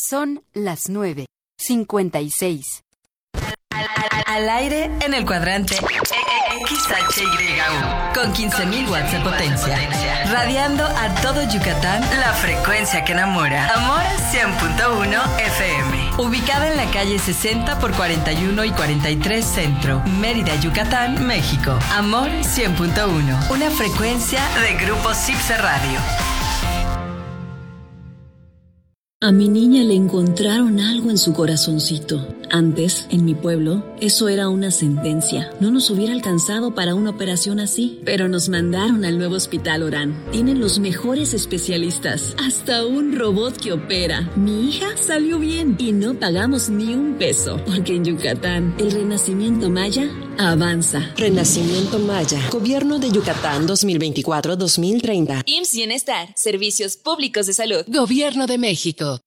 Son las 9:56. Al aire en el cuadrante XHYU con 15.000 watts de potencia, radiando a todo Yucatán, la frecuencia que enamora. Amor 100.1 FM, ubicada en la calle 60 por 41 y 43 Centro, Mérida, Yucatán, México. Amor 100.1, una frecuencia de Grupo Cipse Radio. A mi niña le encontraron algo en su corazoncito. Antes, en mi pueblo, eso era una sentencia. No nos hubiera alcanzado para una operación así. Pero nos mandaron al nuevo Hospital Orán. Tienen los mejores especialistas. Hasta un robot que opera. Mi hija salió bien y no pagamos ni un peso. Porque en Yucatán, el renacimiento maya avanza. Renacimiento Maya. Gobierno de Yucatán 2024-2030. IMSS Bienestar. Servicios Públicos de Salud. Gobierno de México.